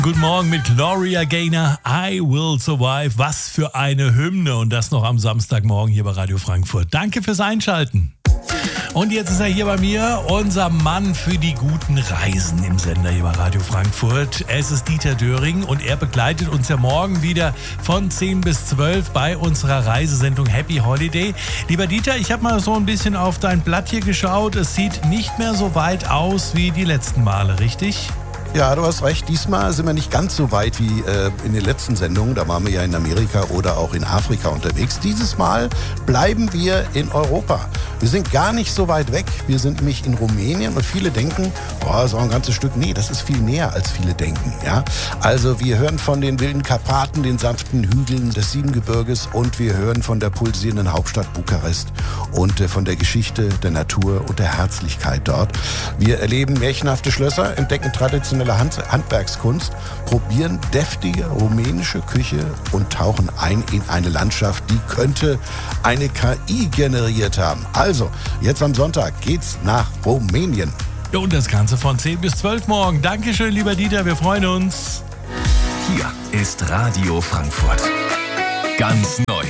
Guten Morgen mit Gloria Gaynor, I Will Survive. Was für eine Hymne und das noch am Samstagmorgen hier bei Radio Frankfurt. Danke fürs Einschalten. Und jetzt ist er hier bei mir, unser Mann für die guten Reisen im Sender hier bei Radio Frankfurt. Es ist Dieter Döring und er begleitet uns ja morgen wieder von 10 bis 12 bei unserer Reisesendung Happy Holiday. Lieber Dieter, ich habe mal so ein bisschen auf dein Blatt hier geschaut. Es sieht nicht mehr so weit aus wie die letzten Male, richtig? Ja, du hast recht. Diesmal sind wir nicht ganz so weit wie in den letzten Sendungen. Da waren wir ja in Amerika oder auch in Afrika unterwegs. Dieses Mal bleiben wir in Europa. Wir sind gar nicht so weit weg. Wir sind nämlich in Rumänien und viele denken, boah, so ein ganzes Stück. Nee, das ist viel näher, als viele denken. Ja? Also wir hören von den wilden Karpaten, den sanften Hügeln des Siebengebirges und wir hören von der pulsierenden Hauptstadt Bukarest und von der Geschichte, der Natur und der Herzlichkeit dort. Wir erleben märchenhafte Schlösser, entdecken traditionelle Handwerkskunst, probieren deftige rumänische Küche und tauchen ein in eine Landschaft, die könnte eine KI generiert haben. Also, jetzt am Sonntag geht's nach Rumänien. Und das Ganze von 10 bis 12 morgen. Dankeschön, lieber Dieter, wir freuen uns. Hier ist Radio Frankfurt. Ganz neu.